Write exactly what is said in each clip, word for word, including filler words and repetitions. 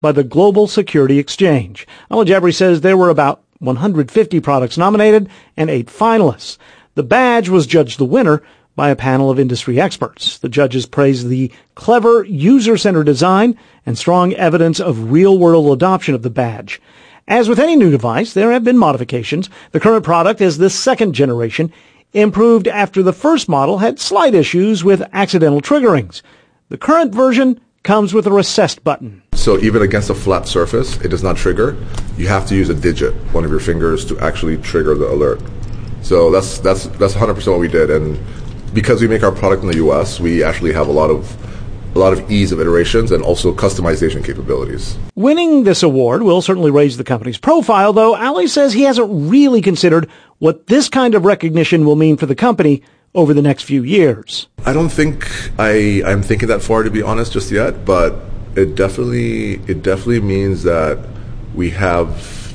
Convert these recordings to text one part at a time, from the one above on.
by the Global Security Exchange. Ali Jabri says there were about one hundred fifty products nominated and eight finalists. The badge was judged the winner by a panel of industry experts. The judges praised the clever, user-centered design and strong evidence of real-world adoption of the badge. As with any new device, there have been modifications. The current product is the second generation, improved after the first model had slight issues with accidental triggerings. The current version comes with a recessed button. So even against a flat surface, it does not trigger. You have to use a digit, one of your fingers, to actually trigger the alert. So that's that's that's one hundred percent what we did. And because we make our product in the U S, we actually have a lot of a lot of ease of iterations and also customization capabilities. Winning this award will certainly raise the company's profile, though Ali says he hasn't really considered what this kind of recognition will mean for the company over the next few years. I don't think I, I'm thinking that far, to be honest, just yet, but it definitely it definitely means that we have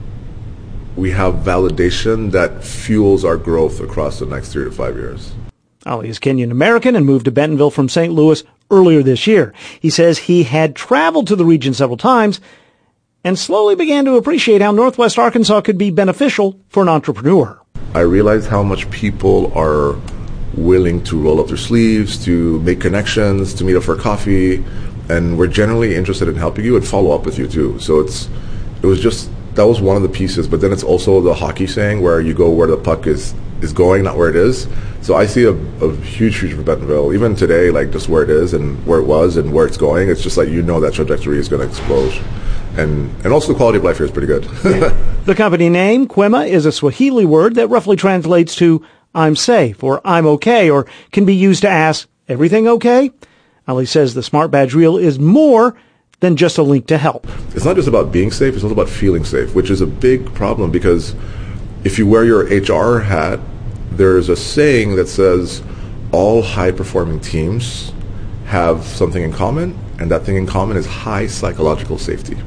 we have validation that fuels our growth across the next three to five years. Ali is Kenyan-American and moved to Bentonville from Saint Louis earlier this year. He says he had traveled to the region several times and slowly began to appreciate how Northwest Arkansas could be beneficial for an entrepreneur. I realized how much people are willing to roll up their sleeves, to make connections, to meet up for coffee, and we're generally interested in helping you and follow up with you too. So it's it was just, that was one of the pieces, but then it's also the hockey saying where you go where the puck is, is going, not where it is. So I see a, a huge future for Bentonville. Even today, like just where it is and where it was and where it's going, it's just like you know that trajectory is going to explode. And and also the quality of life here is pretty good. The company name, Kwema, is a Swahili word that roughly translates to I'm safe or I'm okay, or can be used to ask, everything okay? Ali says the Smart Badge Reel is more than just a link to help. It's not just about being safe, it's also about feeling safe, which is a big problem because if you wear your H R hat, there's a saying that says all high-performing teams have something in common, and that thing in common is high psychological safety.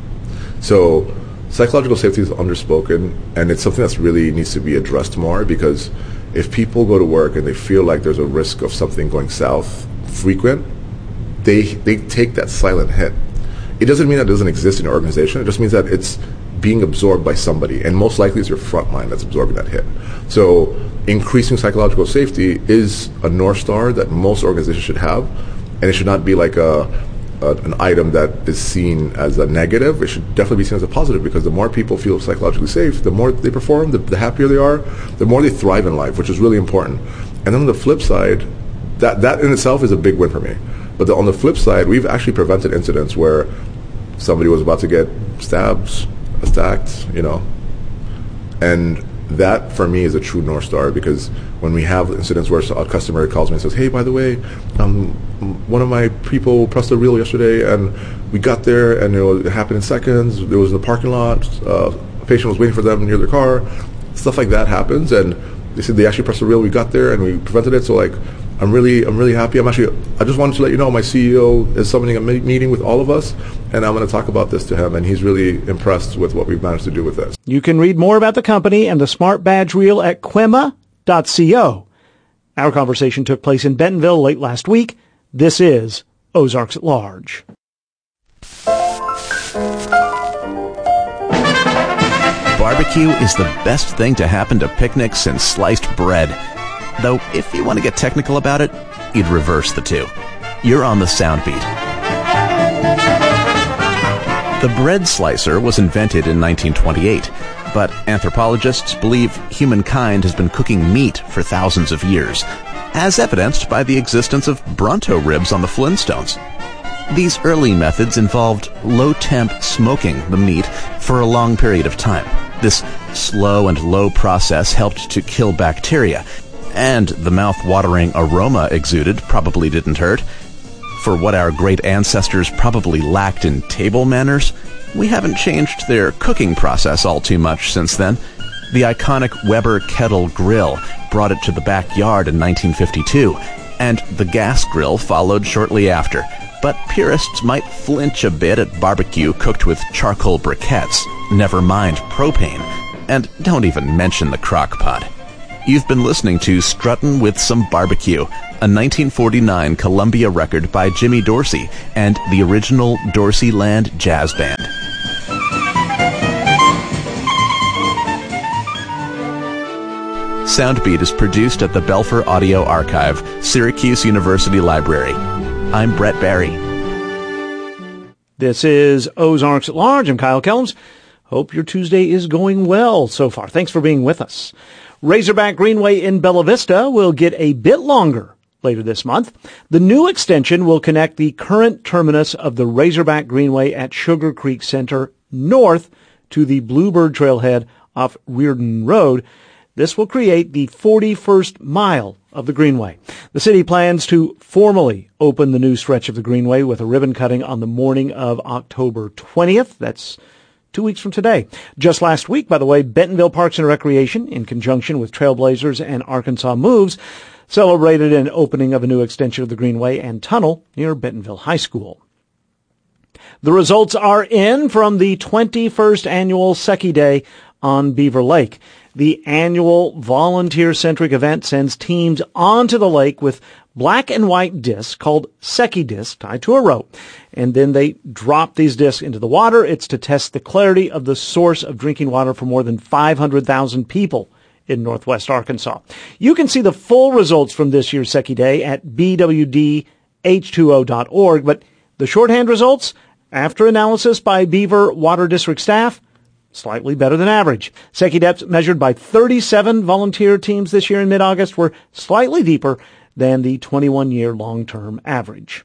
So psychological safety is underspoken, and it's something that really needs to be addressed more because if people go to work and they feel like there's a risk of something going south frequent, they they take that silent hit. It doesn't mean that it doesn't exist in your organization. It just means that it's being absorbed by somebody, and most likely it's your front line that's absorbing that hit. So increasing psychological safety is a North Star that most organizations should have, and it should not be like a, a an item that is seen as a negative. It should definitely be seen as a positive because the more people feel psychologically safe, the more they perform, the, the happier they are, the more they thrive in life, which is really important. And then on the flip side, that, that in itself is a big win for me. But the, on the flip side, we've actually prevented incidents where somebody was about to get stabbed, attacked, you know, and that for me is a true North Star because when we have incidents where a customer calls me and says, hey, by the way, um, one of my people pressed a reel yesterday and we got there and you know, it happened in seconds, it was in the parking lot, uh, a patient was waiting for them near their car, stuff like that happens, and they said they actually pressed a reel, we got there and we prevented it. So like I'm really I'm really happy. I'm actually I just wanted to let you know my C E O is summoning a meeting with all of us, and I'm going to talk about this to him, and he's really impressed with what we've managed to do with this. You can read more about the company and the Smart Badge Reel at kwema dot co. Our conversation took place in Bentonville late last week. This is Ozarks at Large. Barbecue is the best thing to happen to picnics since sliced bread. Though, if you want to get technical about it, you'd reverse the two. You're on the sound beat. The bread slicer was invented in nineteen twenty-eight, but anthropologists believe humankind has been cooking meat for thousands of years, as evidenced by the existence of Bronto ribs on the Flintstones. These early methods involved low-temp smoking the meat for a long period of time. This slow and low process helped to kill bacteria, and the mouth-watering aroma exuded probably didn't hurt. For what our great ancestors probably lacked in table manners, we haven't changed their cooking process all too much since then. The iconic Weber Kettle Grill brought it to the backyard in nineteen fifty-two, and the gas grill followed shortly after. But purists might flinch a bit at barbecue cooked with charcoal briquettes, never mind propane, and don't even mention the crock pot. You've been listening to Struttin' with Some Barbecue, a nineteen forty-nine Columbia record by Jimmy Dorsey and the original Dorseyland Jazz Band. Soundbeat is produced at the Belfer Audio Archive, Syracuse University Library. I'm Brett Barry. This is Ozarks at Large. I'm Kyle Kellums. Hope your Tuesday is going well so far. Thanks for being with us. Razorback Greenway in Bella Vista will get a bit longer later this month. The new extension will connect the current terminus of the Razorback Greenway at Sugar Creek Center north to the Bluebird Trailhead off Reardon Road. This will create the forty-first mile of the Greenway. The city plans to formally open the new stretch of the Greenway with a ribbon cutting on the morning of October twentieth. That's two weeks from today. Just last week, by the way, Bentonville Parks and Recreation, in conjunction with Trailblazers and Arkansas Moves, celebrated an opening of a new extension of the Greenway and tunnel near Bentonville High School. The results are in from the twenty-first annual Secchi Day on Beaver Lake. The annual volunteer-centric event sends teams onto the lake with black and white discs called Secchi discs tied to a rope. And then they drop these discs into the water. It's to test the clarity of the source of drinking water for more than five hundred thousand people in Northwest Arkansas. You can see the full results from this year's Secchi Day at b w d h two o dot org. But the shorthand results, after analysis by Beaver Water District staff, slightly better than average. Secchi depths measured by thirty-seven volunteer teams this year in mid-August were slightly deeper than the twenty-one year long-term average.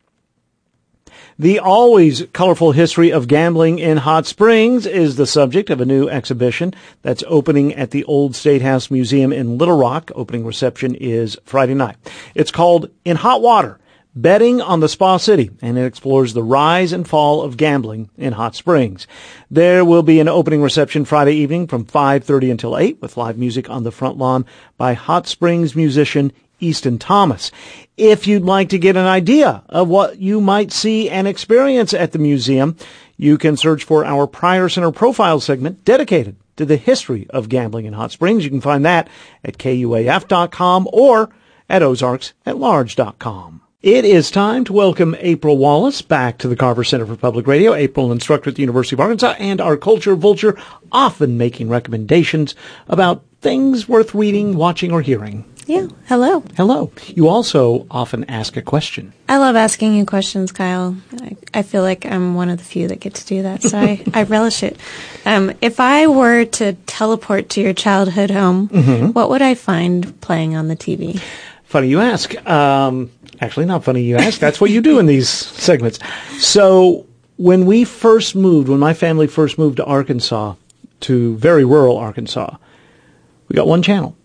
The always colorful history of gambling in Hot Springs is the subject of a new exhibition that's opening at the Old State House Museum in Little Rock. Opening reception is Friday night. It's called In Hot Water, Betting on the Spa City, and it explores the rise and fall of gambling in Hot Springs. There will be an opening reception Friday evening from five thirty until eight with live music on the front lawn by Hot Springs musician Easton Thomas. If you'd like to get an idea of what you might see and experience at the museum, you can search for our Prior Center Profile segment dedicated to the history of gambling in Hot Springs. You can find that at K U A F dot com or at Ozarks at Large dot com. It is time to welcome April Wallace back to the Carver Center for Public Radio. April, an instructor at the University of Arkansas and our culture vulture, often making recommendations about things worth reading, watching, or hearing. Yeah, hello. Hello. You also often ask a question. I love asking you questions, Kyle. I, I feel like I'm one of the few that get to do that, so I, I relish it. Um, if I were to teleport to your childhood home, mm-hmm. what would I find playing on the T V? Funny you ask. Um, actually, not funny you ask. That's what you do in these segments. So when we first moved, when my family first moved to Arkansas, to very rural Arkansas, we got one channel.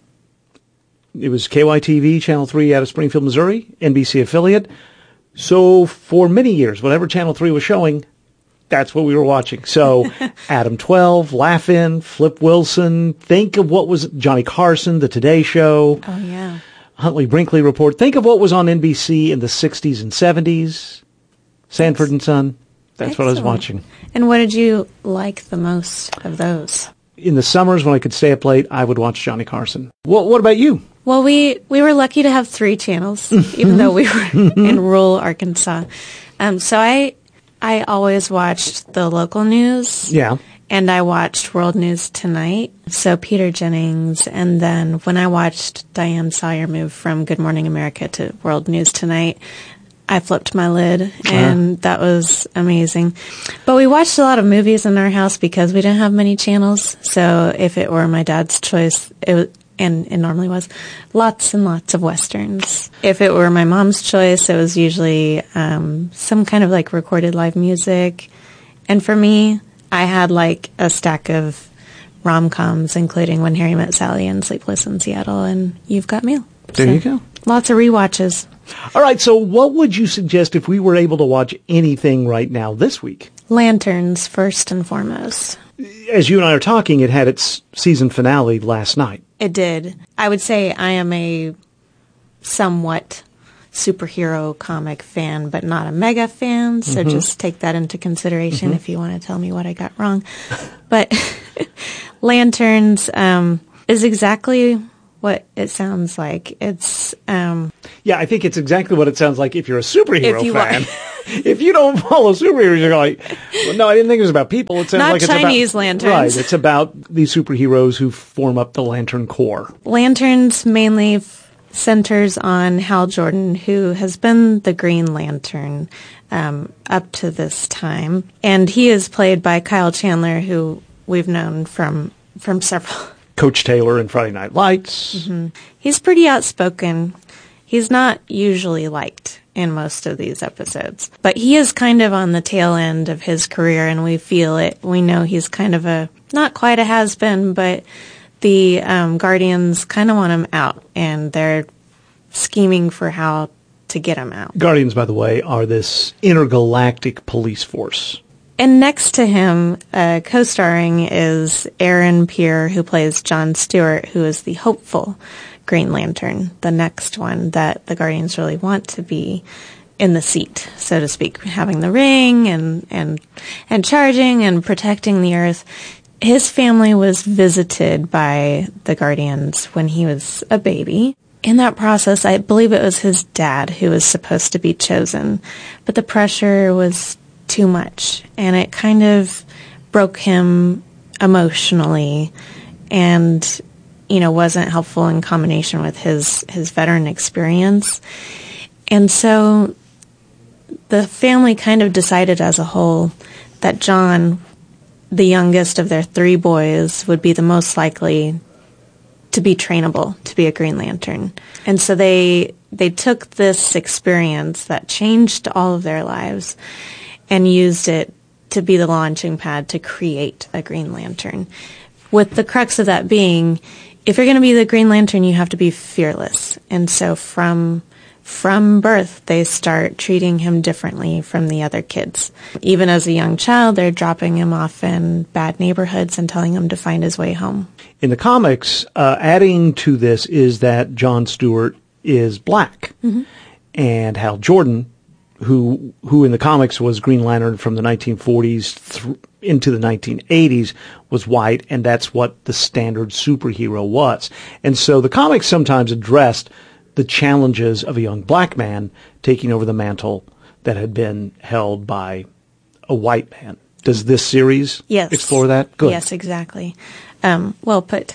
It was K Y T V, Channel three out of Springfield, Missouri, N B C affiliate. So for many years, whatever Channel three was showing, that's what we were watching. So Adam twelve, Laugh-In, Flip Wilson, think of what was Johnny Carson, The Today Show. Oh, yeah. Huntley Brinkley Report. Think of what was on N B C in the sixties and seventies. Sanford and Son. That's Excellent. What I was watching. And what did you like the most of those? In the summers when I could stay up late, I would watch Johnny Carson. What, what about you? Well, we, we were lucky to have three channels, even though we were in rural Arkansas. Um, so I I always watched the local news. Yeah. And I watched World News Tonight, so Peter Jennings, and then when I watched Diane Sawyer move from Good Morning America to World News Tonight, I flipped my lid, and uh. that was amazing. But we watched a lot of movies in our house because we didn't have many channels, so if it were my dad's choice, it was, and it normally was, lots and lots of Westerns. If it were my mom's choice, it was usually um, some kind of like recorded live music, and for me, I had like a stack of rom-coms, including When Harry Met Sally and Sleepless in Seattle and You've Got Mail. There so, you go. Lots of rewatches. All right, so what would you suggest if we were able to watch anything right now this week? Lanterns, first and foremost. As you and I are talking, it had its season finale last night. It did. I would say I am a somewhat superhero comic fan, but not a mega fan, so mm-hmm. just take that into consideration mm-hmm. if you want to tell me what I got wrong. But Lanterns um, is exactly what it sounds like. It's um Yeah, I think it's exactly what it sounds like if you're a superhero If you fan. are- If you don't follow superheroes, you're like, well, no, I didn't think it was about people. It sounds Not like it's Chinese about, lanterns. Right, it's about these superheroes who form up the Lantern Corps. Lanterns mainly f- centers on Hal Jordan, who has been the Green Lantern um, up to this time. And he is played by Kyle Chandler, who we've known from, from several... Coach Taylor in Friday Night Lights. Mm-hmm. He's pretty outspoken. He's not usually liked in most of these episodes. But he is kind of on the tail end of his career, and we feel it. We know he's kind of a, not quite a has-been, but the um, Guardians kind of want him out, and they're scheming for how to get him out. Guardians, by the way, are this intergalactic police force. And next to him, uh, co-starring is Aaron Pierre, who plays John Stewart, who is the hopeful Green Lantern, the next one that the Guardians really want to be in the seat, so to speak, having the ring and, and, and charging and protecting the Earth. His family was visited by the Guardians when he was a baby. In that process, I believe it was his dad who was supposed to be chosen, but the pressure was too much, and it kind of broke him emotionally, and you know wasn't helpful in combination with his his veteran experience. And so the family kind of decided as a whole that John, the youngest of their three boys, would be the most likely to be trainable to be a Green Lantern. And so they they took this experience that changed all of their lives and used it to be the launching pad to create a Green Lantern. With the crux of that being, if you're going to be the Green Lantern, you have to be fearless. And so from from birth, they start treating him differently from the other kids. Even as a young child, they're dropping him off in bad neighborhoods and telling him to find his way home. In the comics, uh, adding to this is that John Stewart is black. Mm-hmm. And Hal Jordan, who who in the comics was Green Lantern from the nineteen forties th- into the nineteen eighties, was white, and that's what the standard superhero was. And so the comics sometimes addressed the challenges of a young black man taking over the mantle that had been held by a white man. Does this series yes. explore that? Good. Yes, exactly. Um, well put.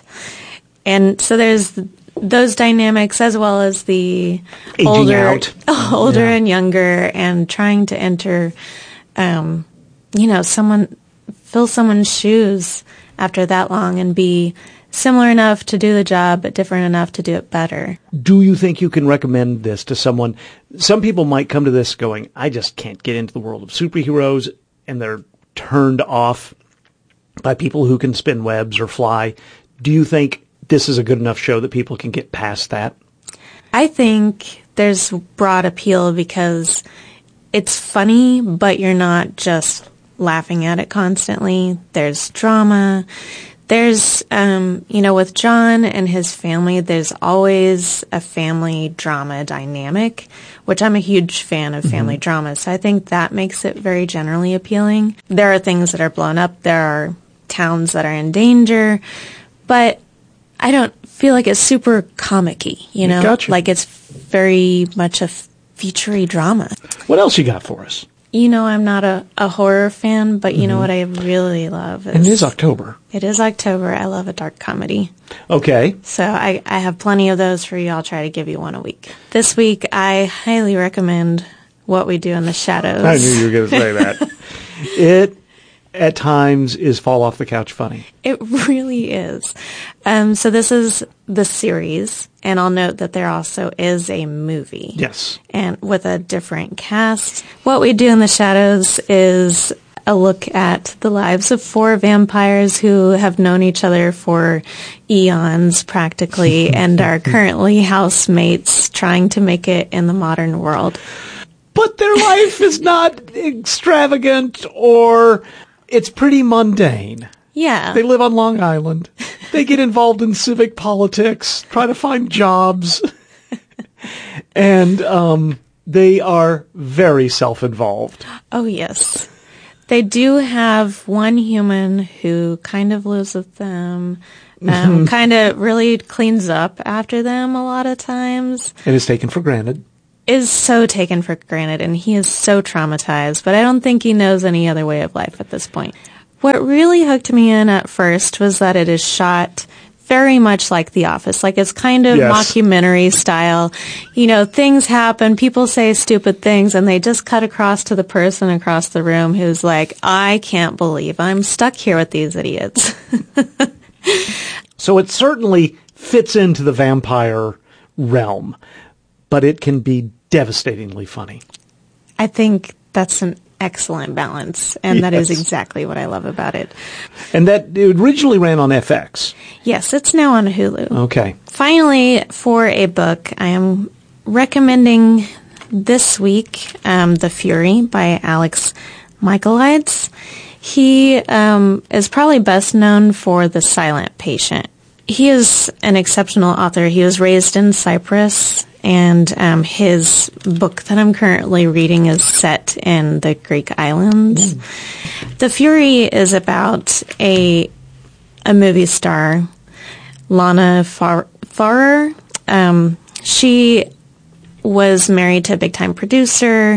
And so there's those dynamics as well as the Aging older, out. older Yeah. and younger, and trying to enter, um, you know, someone, fill someone's shoes after that long and be similar enough to do the job, but different enough to do it better. Do you think you can recommend this to someone? Some people might come to this going, I just can't get into the world of superheroes, and they're turned off by people who can spin webs or fly. Do you think this is a good enough show that people can get past that? I think there's broad appeal because it's funny, but you're not just laughing at it constantly. There's drama. There's, um, you know, with John and his family, there's always a family drama dynamic, which I'm a huge fan of family mm-hmm. drama. So I think that makes it very generally appealing. There are things that are blown up. There are towns that are in danger, but I don't feel like it's super comic-y, you know? Gotcha. Like it's very much a featurey drama. What else you got for us? You know, I'm not a, a horror fan, but you mm-hmm. know what I really love is... And it is October. It is October. I love a dark comedy. Okay. So I, I have plenty of those for you. I'll try to give you one a week. This week, I highly recommend What We Do in the Shadows. I knew you were going to say that. It, at times, is fall off the couch funny. It really is. Um, so this is the series, and I'll note that there also is a movie. Yes. And with a different cast. What We Do in the Shadows is a look at the lives of four vampires who have known each other for eons, practically, and are currently housemates trying to make it in the modern world. But their life is not extravagant, or it's pretty mundane. Yeah. They live on Long Island. They get involved in civic politics, try to find jobs. And um, they are very self-involved. Oh, yes. They do have one human who kind of lives with them, um, kind of really cleans up after them a lot of times. It is taken for granted. Is so taken for granted, and he is so traumatized, but I don't think he knows any other way of life at this point. What really hooked me in at first was that it is shot very much like The Office. Like, it's kind of yes. mockumentary style. You know, things happen, people say stupid things, and they just cut across to the person across the room who's like, I can't believe I'm stuck here with these idiots. So it certainly fits into the vampire realm, but it can be devastatingly funny. I think that's an excellent balance, and yes. that is exactly what I love about it. And that it originally ran on F X. Yes, it's now on Hulu. Okay. Finally, for a book, I am recommending this week um, The Fury by Alex Michaelides. He um, is probably best known for The Silent Patient. He is an exceptional author. He was raised in Cyprus, and um, his book that I'm currently reading is set in the Greek islands. Mm. The Fury is about a a movie star, Lana Far- Farrer. Um, she was married to a big-time producer,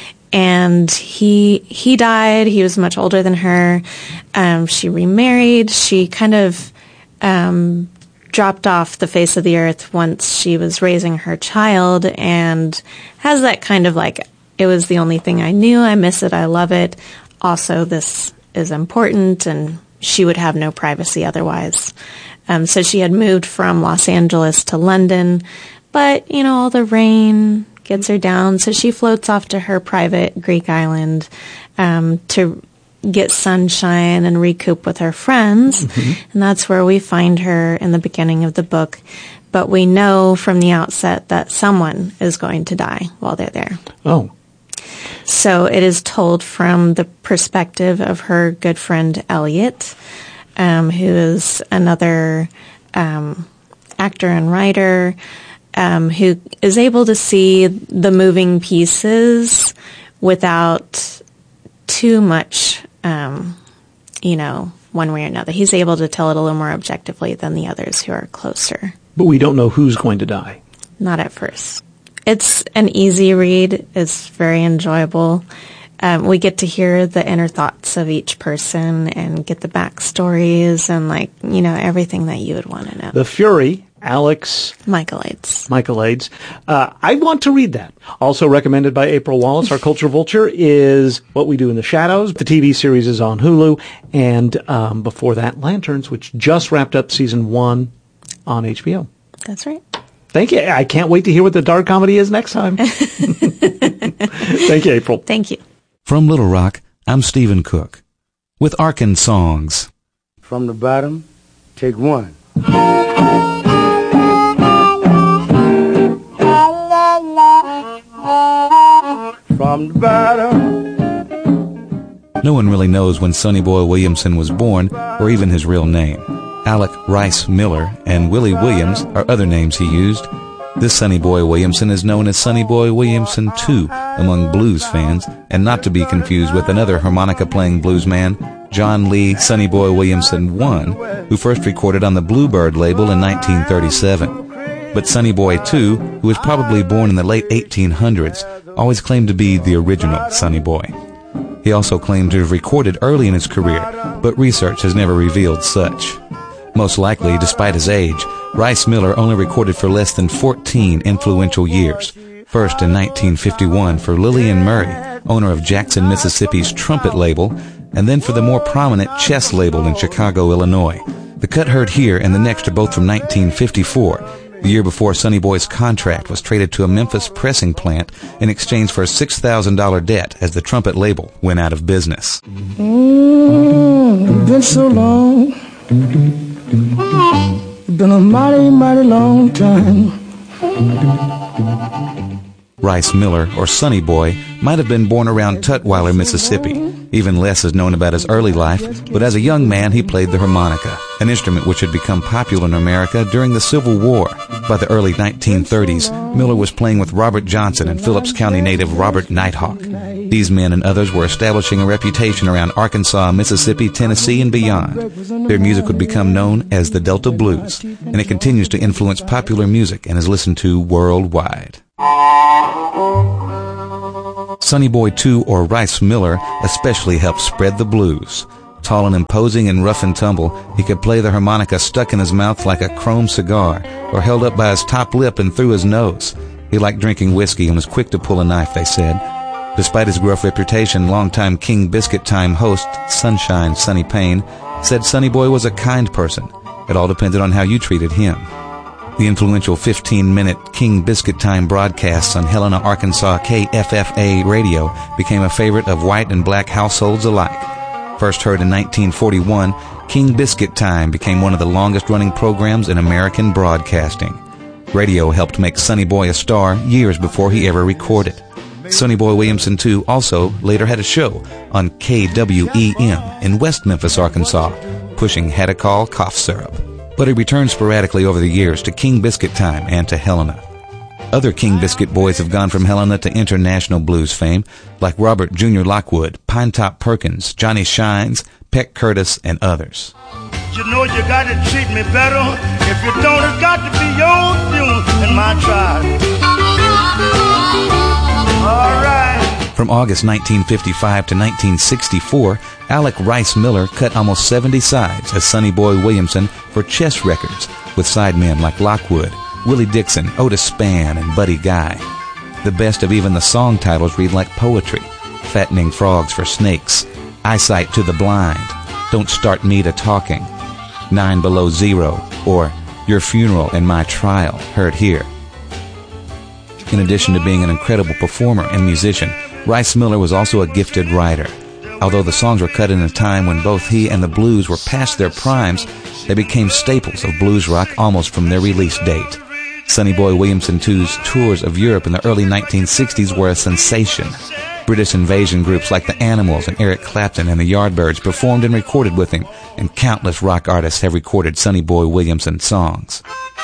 and he he died. He was much older than her. Um, she remarried. She kind of um, dropped off the face of the earth once she was raising her child, and has that kind of like, it was the only thing I knew. I miss it. I love it. Also, this is important, and she would have no privacy otherwise. Um, so she had moved from Los Angeles to London, but, you know, all the rain gets her down, so she floats off to her private Greek island um, to get sunshine and recoup with her friends, mm-hmm. and that's where we find her in the beginning of the book. But we know from the outset that someone is going to die while they're there. Oh. So it is told from the perspective of her good friend Elliot, um, who is another um, actor and writer, um, who is able to see the moving pieces without too much, um, you know, one way or another. He's able to tell it a little more objectively than the others who are closer. But we don't know who's going to die. Not at first. It's an easy read. It's very enjoyable. Um, we get to hear the inner thoughts of each person and get the backstories and, like, you know, everything that you would want to know. The Fury, Alex Michaelides. Michaelides. Uh, I want to read that. Also recommended by April Wallace, our culture vulture, is What We Do in the Shadows. The T V series is on Hulu. And um, before that, Lanterns, which just wrapped up season one on H B O. That's right. Thank you. I can't wait to hear what the dark comedy is next time. Thank you, April. Thank you. From Little Rock, I'm Stephen Cook with Arkan Songs. From the bottom, take one. From the bottom. No one really knows when Sonny Boy Williamson was born or even his real name. Alec Rice Miller and Willie Williams are other names he used. This Sonny Boy Williamson is known as Sonny Boy Williamson the Second among blues fans, and not to be confused with another harmonica-playing blues man, John Lee Sonny Boy Williamson the First, who first recorded on the Bluebird label in nineteen thirty-seven. But Sonny Boy the Second, who was probably born in the late eighteen hundreds, always claimed to be the original Sonny Boy. He also claimed to have recorded early in his career, but research has never revealed such. Most likely, despite his age, Rice Miller only recorded for less than fourteen influential years. First in nineteen fifty-one for Lillian Murray, owner of Jackson, Mississippi's trumpet label, and then for the more prominent Chess label in Chicago, Illinois. The cut heard here and the next are both from nineteen fifty-four, the year before Sonny Boy's contract was traded to a Memphis pressing plant in exchange for a six thousand dollars debt as the trumpet label went out of business. Mm, it's been so long. It's been a mighty, mighty long time. Rice Miller, or Sonny Boy, might have been born around Tutwiler, Mississippi. Even less is known about his early life, but as a young man he played the harmonica, an instrument which had become popular in America during the Civil War. By the early nineteen thirties, Miller was playing with Robert Johnson and Phillips County native Robert Nighthawk. These men and others were establishing a reputation around Arkansas, Mississippi, Tennessee, and beyond. Their music would become known as the Delta Blues, and it continues to influence popular music and is listened to worldwide. Sonny Boy two, or Rice Miller, especially helped spread the blues. Tall and imposing and rough and tumble, he could play the harmonica stuck in his mouth like a chrome cigar, or held up by his top lip and through his nose. He liked drinking whiskey and was quick to pull a knife, they said. Despite his gruff reputation, longtime King Biscuit Time host Sunshine Sonny Payne said Sonny Boy was a kind person. It all depended on how you treated him. The influential fifteen-minute King Biscuit Time broadcasts on Helena, Arkansas K F F A radio became a favorite of white and black households alike. First heard in nineteen forty-one, King Biscuit Time became one of the longest-running programs in American broadcasting. Radio helped make Sonny Boy a star years before he ever recorded. Sonny Boy Williamson two also later had a show on K W E M in West Memphis, Arkansas, pushing Hadacol cough syrup. But he returned sporadically over the years to King Biscuit Time and to Helena. Other King Biscuit boys have gone from Helena to international blues fame, like Robert Junior Lockwood, Pinetop Perkins, Johnny Shines, Peck Curtis, and others. You know you got to treat me better. If you don't, it's got to be your tune and my tribe. All right. From August nineteen fifty-five to nineteen sixty-four, Alec Rice Miller cut almost seventy sides as Sonny Boy Williamson for Chess Records, with sidemen like Lockwood, Willie Dixon, Otis Spann, and Buddy Guy. The best of even the song titles read like poetry: Fattening Frogs for Snakes, Eyesight to the Blind, Don't Start Me to Talking, Nine Below Zero, or Your Funeral and My Trial, heard here. In addition to being an incredible performer and musician, Rice Miller was also a gifted writer. Although the songs were cut in a time when both he and the blues were past their primes, they became staples of blues rock almost from their release date. Sonny Boy Williamson two's tours of Europe in the early nineteen sixties were a sensation. British invasion groups like the Animals and Eric Clapton and the Yardbirds performed and recorded with him, and countless rock artists have recorded Sonny Boy Williamson songs.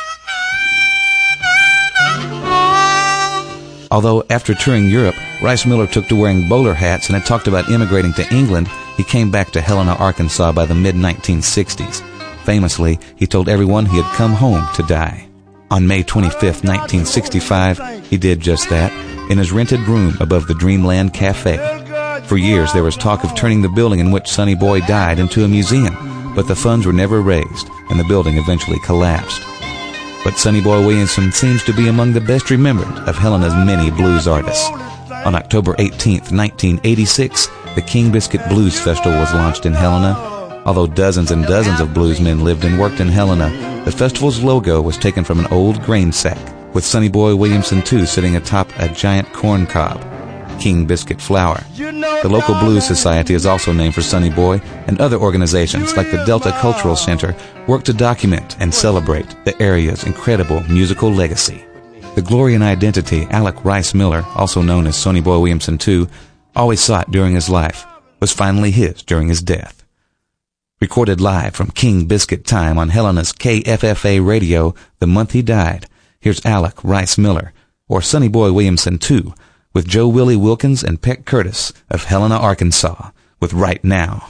Although after touring Europe, Rice Miller took to wearing bowler hats and had talked about immigrating to England, he came back to Helena, Arkansas by the mid nineteen sixties. Famously, he told everyone he had come home to die. On May twenty-fifth, nineteen sixty-five, he did just that, in his rented room above the Dreamland Cafe. For years, there was talk of turning the building in which Sonny Boy died into a museum, but the funds were never raised, and the building eventually collapsed. But Sonny Boy Williamson seems to be among the best remembered of Helena's many blues artists. On October eighteenth, nineteen eighty-six, the King Biscuit Blues Festival was launched in Helena. Although dozens and dozens of bluesmen lived and worked in Helena, the festival's logo was taken from an old grain sack, with Sonny Boy Williamson two sitting atop a giant corn cob, King Biscuit flour. The local blues society is also named for Sonny Boy, and other organizations like the Delta Cultural Center work to document and celebrate the area's incredible musical legacy. The glory and identity Alec Rice Miller, also known as Sonny Boy Williamson two, always sought during his life, was finally his during his death. Recorded live from King Biscuit Time on Helena's K F F A radio the month he died, here's Alec Rice Miller, or Sonny Boy Williamson two, with Joe Willie Wilkins and Peck Curtis of Helena, Arkansas, with Right Now.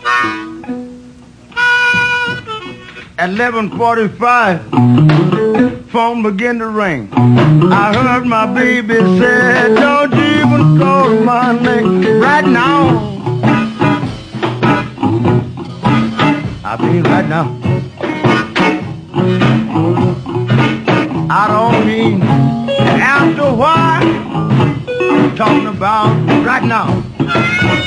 At eleven forty-five, phone began to ring. I heard my baby say, don't even call my name. Right now, I mean right now. I don't mean after a while. I'm talking about right now.